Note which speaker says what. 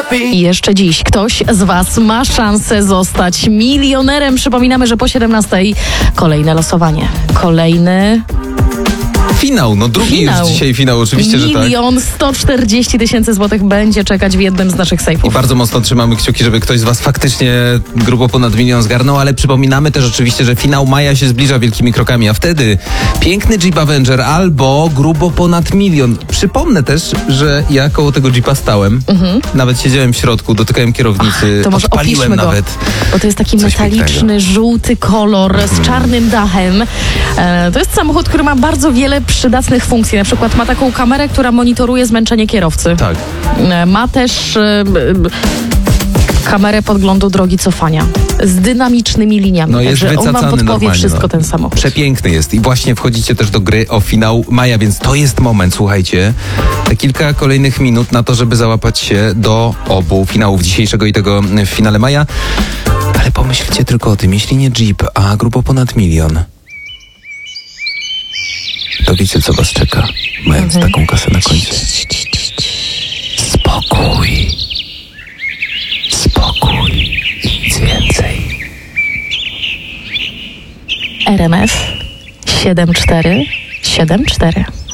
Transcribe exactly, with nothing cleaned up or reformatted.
Speaker 1: I jeszcze dziś ktoś z Was ma szansę zostać milionerem. Przypominamy, że po siedemnastej kolejne losowanie. Kolejny...
Speaker 2: Finał, no drugi
Speaker 1: Finał.
Speaker 2: już dzisiaj finał, oczywiście, że tak.
Speaker 1: Milion sto czterdzieści tysięcy złotych będzie czekać w jednym z naszych
Speaker 2: I
Speaker 1: sejfów.
Speaker 2: bardzo mocno trzymamy kciuki, żeby ktoś z Was faktycznie grubo ponad milion zgarnął, ale przypominamy też oczywiście, że finał maja się zbliża wielkimi krokami, a wtedy piękny Jeep Avenger albo grubo ponad milion. Przypomnę też, że ja koło tego Jeepa stałem, mhm. nawet siedziałem w środku, dotykałem kierownicy,
Speaker 1: to może
Speaker 2: odpaliłem
Speaker 1: opiszmy
Speaker 2: nawet.
Speaker 1: Go, bo to jest taki
Speaker 2: Coś
Speaker 1: metaliczny,
Speaker 2: pięknego.
Speaker 1: żółty kolor mhm. z czarnym dachem. E, to jest samochód, który ma bardzo wiele przydatnych funkcji. Na przykład ma taką kamerę, która monitoruje zmęczenie kierowcy.
Speaker 2: Tak.
Speaker 1: E, ma też e, e, kamerę podglądu drogi cofania z dynamicznymi liniami.
Speaker 2: No jest
Speaker 1: Także on wam podpowie
Speaker 2: normalnie,
Speaker 1: wszystko
Speaker 2: no.
Speaker 1: ten samochód.
Speaker 2: Przepiękny jest i właśnie wchodzicie też do gry o finał maja, więc to jest moment, słuchajcie, te kilka kolejnych minut na to, żeby załapać się do obu finałów dzisiejszego i tego w finale maja. Ale pomyślcie tylko o tym, jeśli nie Jeep, a grubo ponad milion, to wiecie, co Was czeka, mając mhm. taką kasę na koncie. Spokój. Spokój i nic więcej.
Speaker 1: R M F siedem cztery siedem cztery.